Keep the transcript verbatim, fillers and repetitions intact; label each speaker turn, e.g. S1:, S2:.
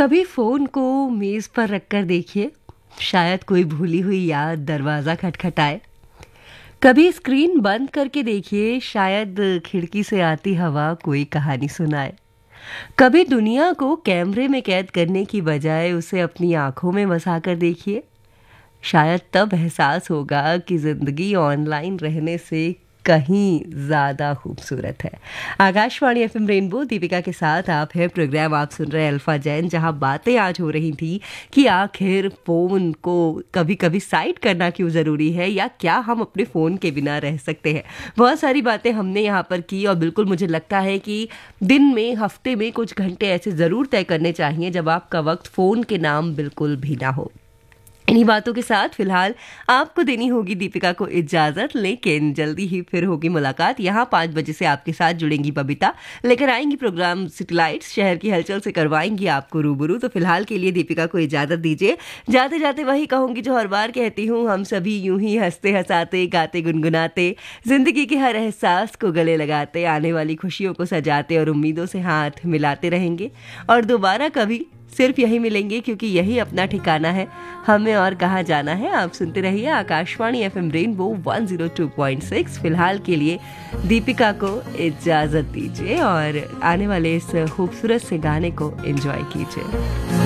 S1: कभी फोन को मेज पर रखकर देखिए, शायद कोई भूली हुई याद दरवाजा खटखटाए। कभी स्क्रीन बंद करके देखिए, शायद खिड़की से आती हवा कोई कहानी सुनाए। कभी दुनिया को कैमरे में कैद करने की बजाय उसे अपनी आंखों में बसा कर देखिए, शायद तब एहसास होगा कि जिंदगी ऑनलाइन रहने से कहीं ज्यादा खूबसूरत है। आकाशवाणी एफएम रेनबो, दीपिका के साथ आप है। प्रोग्राम आप सुन रहे हैं अल्फा जैन, जहां बातें आज हो रही थी कि आखिर फोन को कभी कभी साइड करना क्यों जरूरी है, या क्या हम अपने फोन के बिना रह सकते हैं। बहुत सारी बातें हमने यहाँ पर की, और बिल्कुल मुझे लगता है कि दिन में, हफ्ते में कुछ घंटे ऐसे जरूर तय करने चाहिए जब आपका वक्त फोन के नाम बिल्कुल भी ना हो। इन्हीं बातों के साथ फिलहाल आपको देनी होगी दीपिका को इजाजत, लेकिन जल्दी ही फिर होगी मुलाकात। यहाँ पाँच बजे से आपके साथ जुड़ेंगी बबीता, लेकर आएंगी प्रोग्राम सिटी लाइट्स, शहर की हलचल से करवाएंगी आपको रूबरू। तो फिलहाल के लिए दीपिका को इजाजत दीजिए। जाते जाते वही कहूंगी जो हर बार कहती हूँ, हम सभी यूं ही हंसते हंसाते, गाते गुनगुनाते, जिंदगी के हर एहसास को गले लगाते, आने वाली खुशियों को सजाते और उम्मीदों से हाथ मिलाते रहेंगे। और दोबारा कभी सिर्फ यही मिलेंगे, क्योंकि यही अपना ठिकाना है। हमें और कहाँ जाना है। आप सुनते रहिए Akashvani FM rainbow one zero two point six. फिलहाल के लिए दीपिका को इजाजत दीजिए और आने वाले इस खूबसूरत से गाने को एंजॉय कीजिए।